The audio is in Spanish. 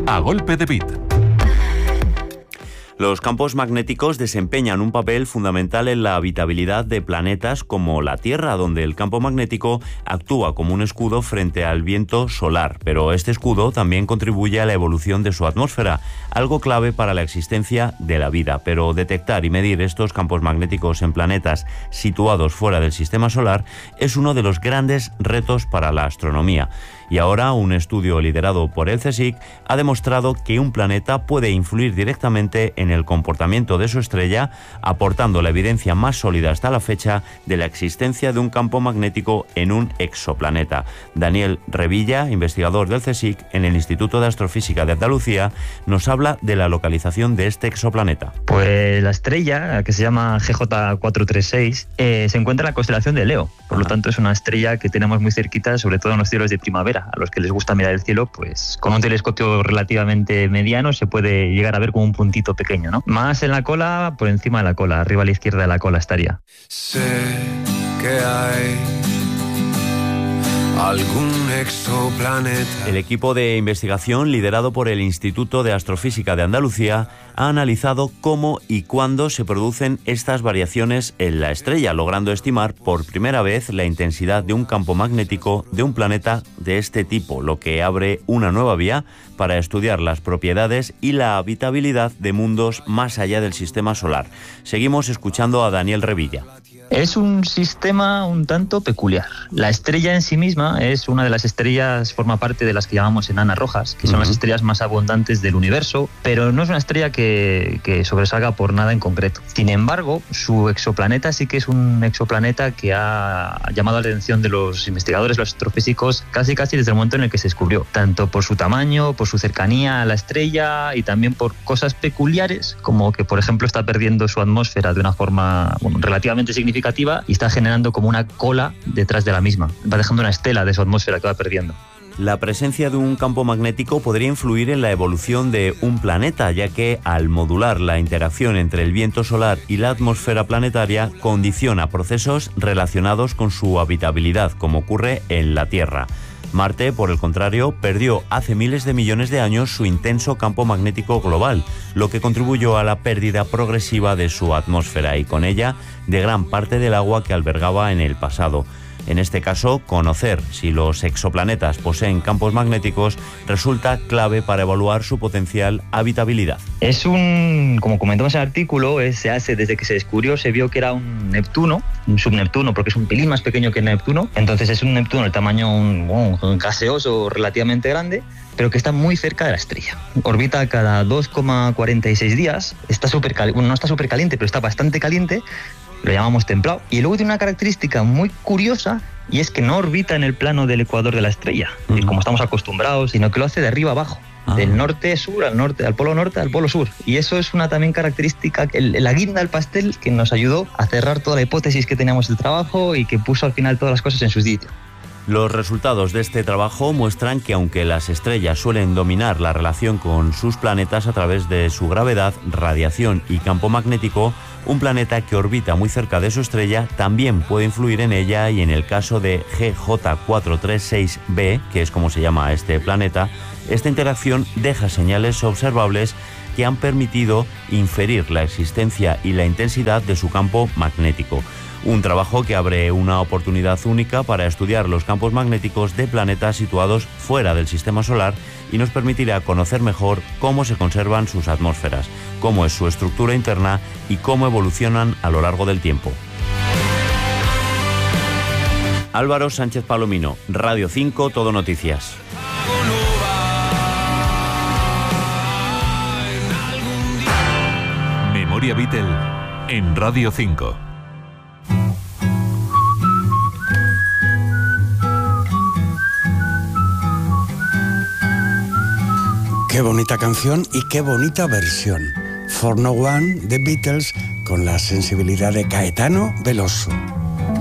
A golpe de beat. Los campos magnéticos desempeñan un papel fundamental en la habitabilidad de planetas como la Tierra, donde el campo magnético actúa como un escudo frente al viento solar, pero este escudo también contribuye a la evolución de su atmósfera, algo clave para la existencia de la vida. Pero detectar y medir estos campos magnéticos en planetas situados fuera del sistema solar es uno de los grandes retos para la astronomía. Y ahora un estudio liderado por el CSIC ha demostrado que un planeta puede influir directamente en el comportamiento de su estrella, aportando la evidencia más sólida hasta la fecha de la existencia de un campo magnético en un exoplaneta. Daniel Revilla, investigador del CSIC en el Instituto de Astrofísica de Andalucía, nos habla de la localización de este exoplaneta. Pues la estrella, que se llama GJ436, se encuentra en la constelación de Leo. Por lo tanto, es una estrella que tenemos muy cerquita, sobre todo en los cielos de primavera. A los que les gusta mirar el cielo, pues con un telescopio relativamente mediano se puede llegar a ver como un puntito pequeño, ¿no? Más en la cola, por encima de la cola, arriba a la izquierda de la cola estaría. Sé que hay algún exoplaneta. El equipo de investigación liderado por el Instituto de Astrofísica de Andalucía ha analizado cómo y cuándo se producen estas variaciones en la estrella, logrando estimar por primera vez la intensidad de un campo magnético de un planeta de este tipo, lo que abre una nueva vía para estudiar las propiedades y la habitabilidad de mundos más allá del sistema solar. Seguimos escuchando a Daniel Revilla. Es un sistema un tanto peculiar. La estrella en sí misma es una de las estrellas, forma parte de las que llamamos enanas rojas, que son las estrellas más abundantes del universo, pero no es una estrella que sobresalga por nada en concreto. Sin embargo, su exoplaneta sí que es un exoplaneta que ha llamado la atención de los investigadores, los astrofísicos, casi desde el momento en el que se descubrió, tanto por su tamaño, por su cercanía a la estrella y también por cosas peculiares, como que, por ejemplo, está perdiendo su atmósfera de una forma relativamente significativa y está generando como una cola detrás de la misma. Va dejando una estela de su atmósfera que va perdiendo. La presencia de un campo magnético podría influir en la evolución de un planeta, ya que al modular la interacción entre el viento solar y la atmósfera planetaria condiciona procesos relacionados con su habitabilidad, como ocurre en la Tierra. Marte, por el contrario, perdió hace miles de millones de años su intenso campo magnético global, lo que contribuyó a la pérdida progresiva de su atmósfera y con ella de gran parte del agua que albergaba en el pasado. En este caso, conocer si los exoplanetas poseen campos magnéticos resulta clave para evaluar su potencial habitabilidad. Es como comentamos en el artículo, se hace desde que se descubrió, se vio que era un Neptuno, un subneptuno, porque es un pelín más pequeño que el Neptuno. Entonces es un Neptuno de tamaño un gaseoso relativamente grande, pero que está muy cerca de la estrella. Orbita cada 2,46 días, no está súper caliente, pero está bastante caliente. Lo llamamos templado. Y luego tiene una característica muy curiosa, y es que no orbita en el plano del ecuador de la estrella, como estamos acostumbrados, sino que lo hace de arriba abajo, del norte-sur al polo norte al polo sur. Y eso es una también característica, la guinda del pastel, que nos ayudó a cerrar toda la hipótesis que teníamos del trabajo y que puso al final todas las cosas en su sitio. Los resultados de este trabajo muestran que aunque las estrellas suelen dominar la relación con sus planetas a través de su gravedad, radiación y campo magnético, un planeta que orbita muy cerca de su estrella también puede influir en ella, y en el caso de GJ436b, que es como se llama este planeta, esta interacción deja señales observables que han permitido inferir la existencia y la intensidad de su campo magnético. Un trabajo que abre una oportunidad única para estudiar los campos magnéticos de planetas situados fuera del sistema solar y nos permitirá conocer mejor cómo se conservan sus atmósferas, cómo es su estructura interna y cómo evolucionan a lo largo del tiempo. Álvaro Sánchez Palomino, Radio 5, Todo Noticias. Memoria Beatle en Radio 5. Qué bonita canción y qué bonita versión. For No One, The Beatles, con la sensibilidad de Caetano Veloso.